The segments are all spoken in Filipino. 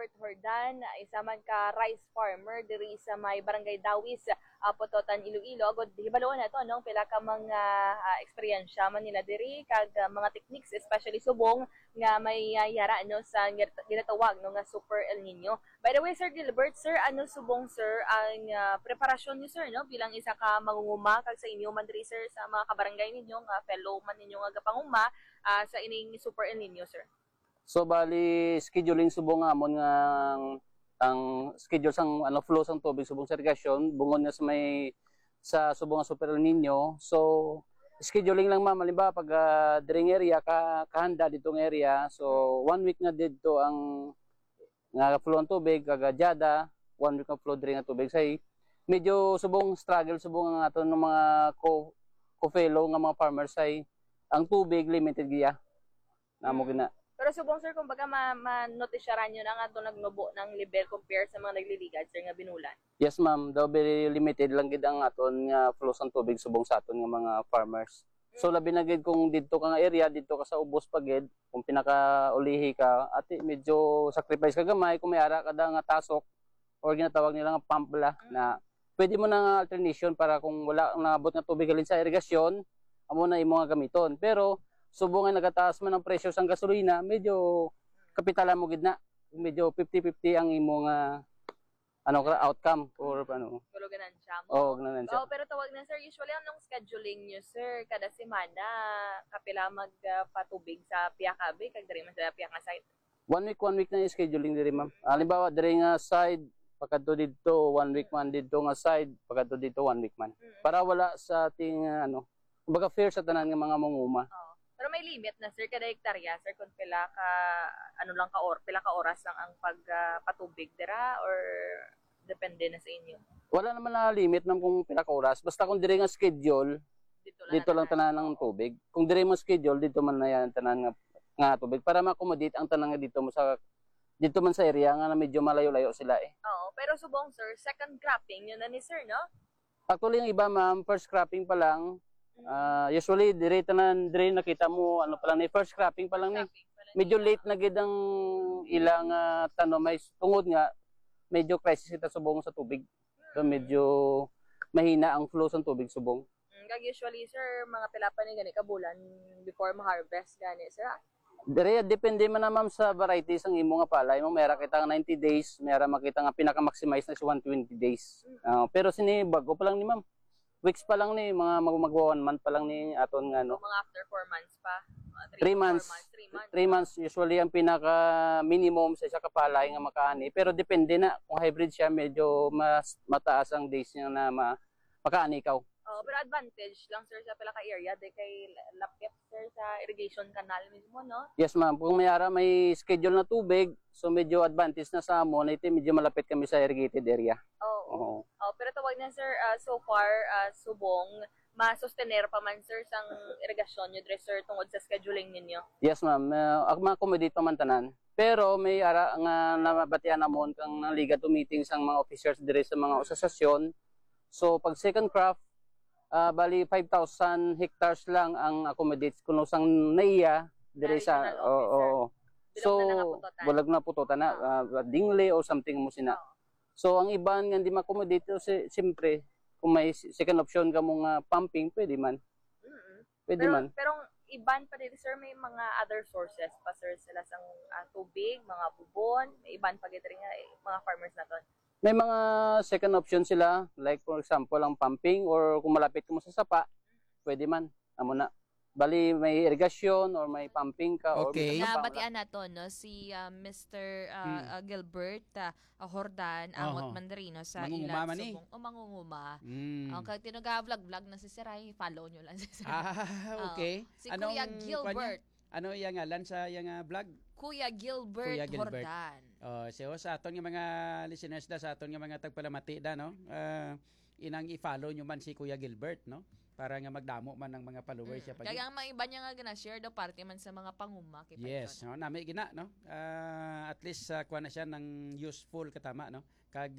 Gilbert Hordan, isa man ka rice farmer diri sa may Barangay Dawis, Pototan, Iloilo. God hibaloon na to no pila ka mga eksperyensya man nila diri kag mga techniques especially subong nga may yara no sa ginatawag no nga Super El Nino. By the way, Sir Gilbert, sir, ano subong sir ang preparasyon niyo sir no bilang isa ka mangunguma kag sa inyo man diri sir sa mga kabarangay ninyo nga fellow man ninyo nga gapanguma sa ining Super El Nino sir? So bali scheduling subong amon nga ang schedule sang flow sang tubig subong sa irrigation bungon nga sa subong nga Super El Nino. So scheduling lang ma'am, halimbawa pag dring area kahanda ditong area. So 1 week nga dito ang nga flow ang tubig kagajada, 1 week nga flow diri nga tubig say medyo subong struggle subong ang aton ng mga co-fellow nga mga farmers say ang tubig limited giya. Namo gina. Pero subong sir, kumbaga ma-notisyaran nyo na nga ito nagnubo ng level compare sa mga nagliligad sir nga binulan. Yes ma'am, daw very limited lang gid ang aton nga flow sang tubig subong sa aton nga mga farmers. So labi na gid kung didto ka nga area, didto ka sa ubos pagid, kung pinakaulihi ka, ati medyo sacrifice ka gamay kung may ara ka da nga tasok or ginatawag nila nga pump la na pwede mo na nga alternation para kung wala ang nabot nga tubig halin sa irigasyon, amo na imo nga gamiton. Pero subong nga nagataas man ang presyo sang gasolina, medyo kapitalan mo gid na. Medyo 50-50 ang imo nga outcome or ano. Pero ganansya mo. Oh, ganansya. Oh, pero tawag na sir, usually anong scheduling nyo sir kada semana kapila magpatubig sa Piakabe kag diri man sa Piaka site? 1 week na yung scheduling diri ma'am. Halimbawa diri nga side pagkadto dito 1 week man dito nga side pagkadto dito 1 week man. Para wala sa ating kumbaga fair sa tanan nga mga manguma. Oh. Pero may limit na sir kada hektarya sir kung pila ka pila ka oras lang ang pagpatubig dira or depende na sa inyo. Wala naman na limit ng kung pila ka oras basta kung diri nga schedule dito lang tanan ng tubig. Kung diri mo schedule dito man na yan tanan nga tubig para ma-accommodate ang tanan nga dito man sa area nga na medyo malayo-layo sila eh. Oo, pero subong sir, second cropping yun na ni sir no? Actually yung iba ma'am, first cropping pa lang. Usually dire nakita mo pa lang ni first cropping pa lang ni. Medyo late na gid ang ilang tanom may tungod nga medyo crisis kita subong sa tubig. So medyo mahina ang flow sa tubig subong. Kag usually sir, mga pila pa ni gani ka bulan before ma-harvest gani sir. Dire depende man na ma'am sa varieties ang imo nga palay mo. Mayra kita nga 90 days, mayra makita nga pinaka-maximize na is 120 days. Pero sini bago pa lang ni ma'am. Weeks pa lang ni mga magwa 1 month pa lang ni aton nga no. Mga after 4 months pa. 3 months. 3 months usually ang pinaka minimum sa isa ka palay nga makaani. Pero depende na kung hybrid siya medyo mas mataas ang days niya na makaani ikaw. Oh, pero advantage lang sir sa pila ka area de kay lapit sir sa irrigation canal mismo no. Yes ma'am, kung may schedule na tubig, so medyo advantage na sa amon ito medyo malapit kami sa irrigated area. Oh, pero tawag na sir, so far subong ma-sustainer pa man sir sang irigasyon nyo dre sir tungod sa scheduling ninyo. Yes ma'am, ma-accommodate pa man tanan. Pero may ara nga nabatian namon kang naliga to meetings ang mga officers dire sa mga asosasyon. So pag second crop bali 5,000 hectares lang ang accommodate kuno sang naiya dire sa so bulag na putotan na dingle or something mo sina. So ang iban nga di ma-accommodate siyempre kung may second option ka mong pumping pwede man. Pero iban pa dito sir may mga other sources pa sir sila sang tubig, mga bubon, may iban pa gid nga mga farmers naton. May mga second option sila, like for example, ang pumping or kung malapit mo sa sapa, pwede man. Amo na. Bali, may irrigation or may pumping ka. Okay. Nabatian na to, no? Si Mr. Gilbert Hordan, Amot Mandarino sa Mangunguma ilang subong. Mangunguma. Kag tinuga-vlog na si Siray, follow nyo lang si Siray. Okay. Si Kuya Gilbert. Ano yung ngalan sa yung vlog? Kuya Gilbert Hordan. So sa aton nga mga listeners sa aton nga mga tagpalamati no. Inang i-follow nyo man si Kuya Gilbert no para nga magdamo man ng mga followers siya pa. Kaya ang mga iba niya nga gina-share daw party man sa mga panguma kay yes, no, nami gina no. At least kuha na siya ng useful katama no. Kag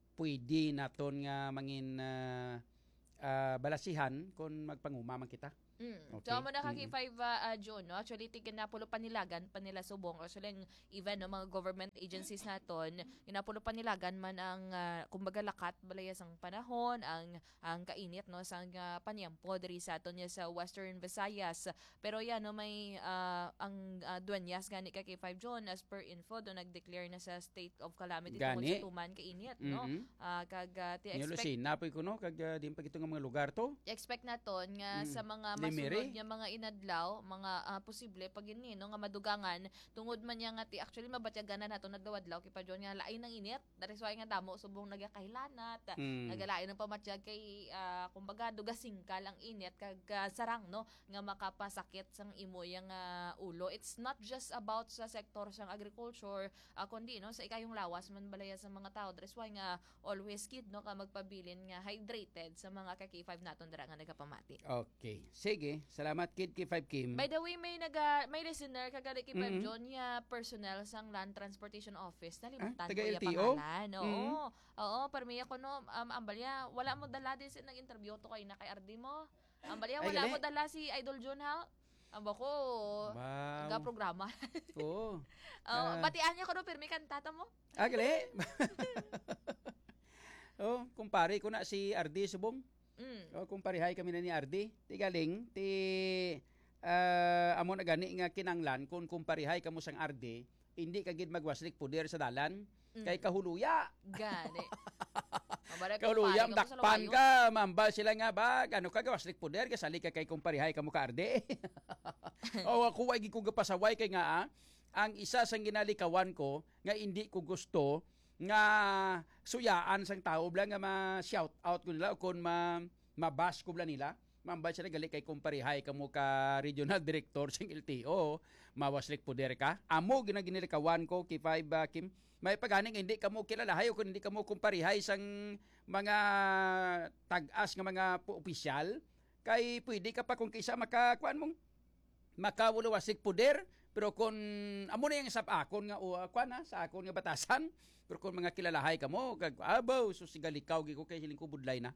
pwede naton nga mangin balasihan kung magpanguma man kita. Okay. So, mo na K5 June, no? Actually, tiginapulo panilagan pa nila subong. Actually, even no, mga government agencies naton, ginapulo panilagan man ang kumbaga lakat balayas ang panahon, ang kainit no sang panyampo diri sa aton niya sa Western Visayas. Pero yan no may ang duenyas gani ka K5 June as per info do nag-declare na sa state of calamity tungod sa tuman kainit no. Kag expect napoy ko no kag din pa kitong mga lugar to. Expect naton nga sa mga masunod nga mga inadlaw, mga posible pag ini no nga madugangan tungod man niya nga actually mabatyagan na nato nadlaw kay pa John nga lain ng init. That is why nga damo subong nagakahilanat. Nagalain ng pamatyag kay kumbaga dugasingkal ang init kag sarang no nga makapasakit sang imo yang ulo. It's not just about sa sektor sang agriculture kundi no sa ikayong lawas man balaya sa mga tao. That is why nga always kid no ka magpabilin nga hydrated sa mga K5 naton dira nga nagapamati. Okay. Sige, salamat kid K5 Kim. By the way, may listener kagari K5 John nga personnel sang Land Transportation Office nalimutan ko yung pangalan. Oo, permiya ko no ambalya wala mo dala din sa nag-interview to kay na kay RD mo. Ambalya wala mo dala si Idol John ha. Amba ko ga programa. Oo. Batian niya ko no permi kantata mo. Gali. Kumpare ko na si RD subong. Kumparihay kami na ni RD. Ti galing amo na gani nga kinanglan kung kumparihay kamo sang RD, hindi ka gid magwaslik puder sa dalan kay kahuluya. Gani. Kahuluya dakpan ka, mambal sila nga bag, ano ka gawaslik puder kasali ka kay kumparihay kamo ka RD. Ako wagi ko gapasaway kay nga ang isa sang ginalikawan ko nga hindi ko gusto nga suyaan sang tao bla nga ma-shout out ko nila o kung ma-bash ko bla nila. Mambay sila gali kay kumparihay kamo ka regional director sing LTO, mawaslik puder ka. Amo ginilikawan ko K5 Kim. May paganing hindi kamo kilalahay o kung hindi kamo kumparihay sang mga tag-as nga mga opisyal kay pwede ka pa kung kisa makakuan mong makawulawasik puder. Pero kung amo na yung akon nga kuan sa akon nga batasan, pero kung mga kilalahay kamo kag abaw so sigalikaw gi ko kay hiling ko budlay na.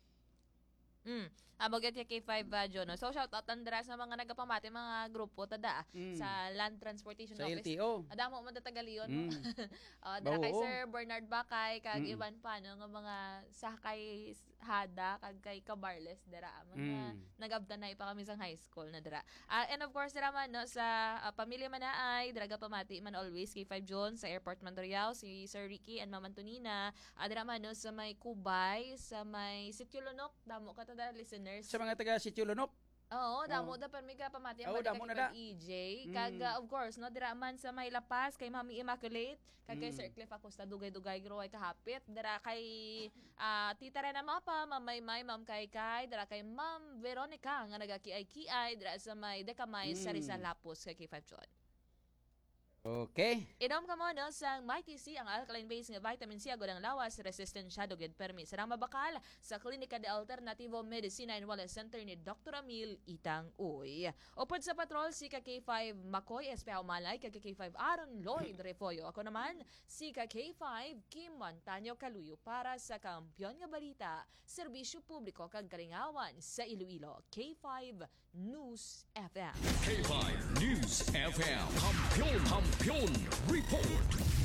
Abagat yung K5 John. So shout out andra sa mga nagapamati mga grupo tada sa Land Transportation sa Office. LTO. Adamo man tatagaliyon mo. Dara kay Sir Bernard Bakay kag iban pa no nga mga sakay hada kag kay Cabarles dara mga nagabda na pa kami sa high school na dara. And of course dara man no sa pamilya man na ay dara pamati man always K5 John sa Airport Mandurriao si Sir Ricky and Ma'am Antonina. Dara man no sa may Kubay, sa may Sitio Lunok, damo ka tada listeners. Sa mga taga Sitio Lunok. Oo, damo da permi ka pamati ang damo na da. EJ. Kag of course no dira man sa may Lapas kay Mami Immaculate, kag kay Sir Cliff Acosta dugay-dugay groy kahapit. Dira kay Tita Rena Mapa, Ma'am Maymay, Ma'am Kaykay, dira kay Ma'am Veronica nga nagakiay-kiay dira sa may Decamay sa Rizal Lapus kay K5 John. Okay. Inom ka mo no sa Mighty C ang alkaline-based nga vitamin C agod ang lawas resistant siya dugid permi. Sarang mabakal sa Klinika de Alternativo Medicina and Wellness Center ni Dr. Amil Itang Uy. Upod sa patrol si K5 Makoy Espeao Malay, K5 Aaron Lloyd Refoyo. Ako naman si K5 Kim Montaño Caluyo para sa Kampiyon nga Balita, Serbisyo Publiko kag Kalingawan sa Iloilo. K5 News FM. K5 News FM. Kampiyon Report.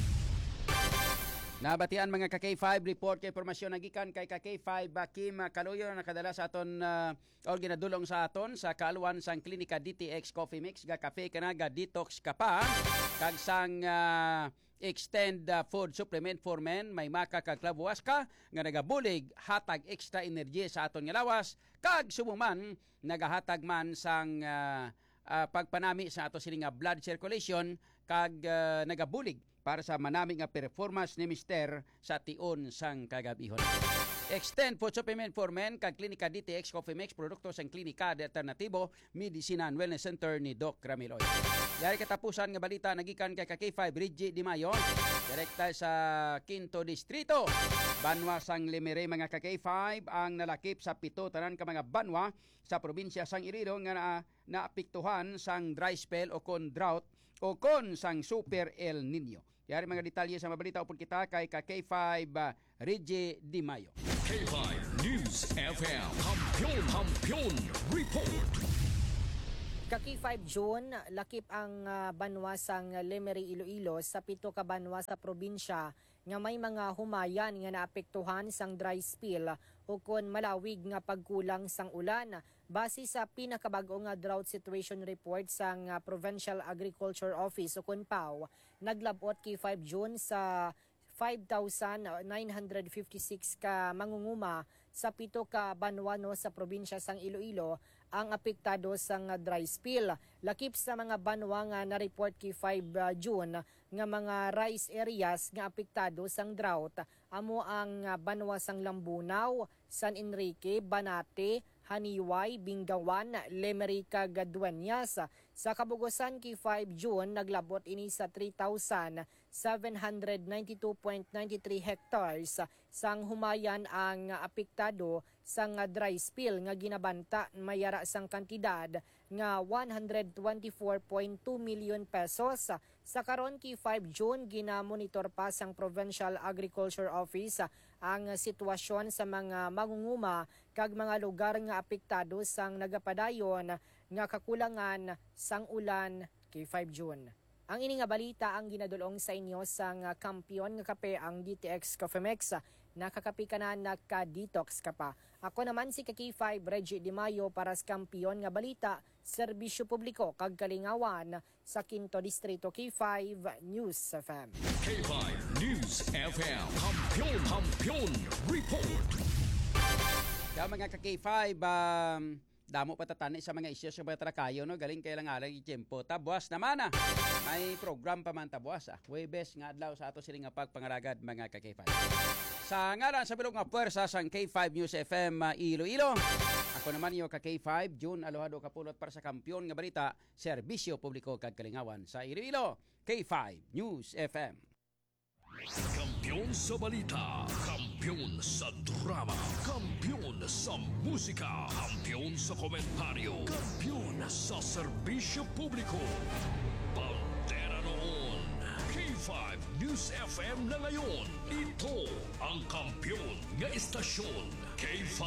Nabatian mga ka-K5 report kay informasyon nagikan kay ka-K5 Kim Caluyo nakadala sa aton o ginadulong sa aton sa kaaluan sang Klinika DTX Coffee Mix ga kape kana ga detox ka pa kag sang extend food supplement for men may maka kag klabuwas ka nga nagabulig hatag extra energy sa aton nga lawas kag sumuman nagahatag man sang pagpanami sa ato siling nga blood circulation kag nagabulig para sa manami nga performance ni Mister sa tion sang kagabihon. Extend food supplement for men kag Klinika DTX Coffee Mix produkto sang Klinika de Alternativo Medicina and Wellness Center ni Doc Ramiloy. Dari katapusan nga balita nagikan kay K5 Reggie Di Mayo direkta sa Quinto Distrito. Banwa sang Limere mga K5 ang nalakip sa 7 tanan ka mga banwa sa probinsya sang Iloilo nga naapektuhan sang dry spell o kon drought o kon sang super El Nino. Yari mga detalye sa mabalita upod kita kay K5 Reggie Di Mayo. K5 News FM. Kampiyon Report. Kaki 5 June, lakip ang banwa sang Lemery, Iloilo sa 7 ka banwa sa probinsya nga may mga humayan nga naapektuhan sang dry spill ukon malawig nga pagkulang sang ulan. Base sa pinakabag-o nga drought situation report sang Provincial Agriculture Office ukon PAW, naglabot kay 5 June sa 5,956 ka mangunguma sa 7 ka banwa sa probinsya sang Iloilo ang apektado sang dry spill. Lakip sa mga banwa nga na-report kay 5 June nga mga rice areas nga apektado sang drought amo ang banwa sang Lambunaw, San Enrique, Banate, Haniway, Bingawan, Lemery, Dueñas. Sa kabugosan kay 5 June, naglabot ini sa 3,792.93 hectares sang humayan ang apektado sang dry spill nga ginabanta mayara sang kantidad nga 124.2 million pesos. Sa karon kay 5 June, ginamonitor pa sang Provincial Agriculture Office ang sitwasyon sa mga mangunguma kag mga lugar nga apektado sang nagapadayon nga kakulangan sang ulan kay 5 June. Ang ini nga balita ang ginadulong sa inyo sang kampiyon nga kape ang DTX Coffee Mix. Nakakapi ka na naka-detox ka pa. Ako naman si Kaki5 Reggie Di Mayo para sa kampiyon nga balita, serbisyo publiko kag kalingawan sa Quinto Distrito. K5 News FM. K5 News FM. Kampiyon Report. Kaya mga ka-K5, damo patatani sa mga isyu sa mga trakayo, no? Galing kay lang alang itiyempo. Tabuas naman may program pa man tabuas. Webes nga adlaw sa ato siling nga pagpangaragad mga ka-K5. Sa ngalan sa bilog nga puwersa sang K5 News FM Iloilo. Ako naman iyo ka-K5, June Alohado Kapulot para sa kampiyon nga balita, serbisyo publiko kag kalingawan sa Iloilo. K5 News FM. Kampiyon sa balita, kampiyon sa drama, kampiyon sa musika, kampiyon sa komentaryo, kampiyon sa serbisyo publiko. Pantera noon, K5 News FM na ngayon. Ito ang kampiyon nga istasyon, K5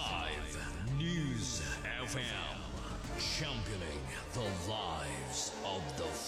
News FM. Championing the lives of the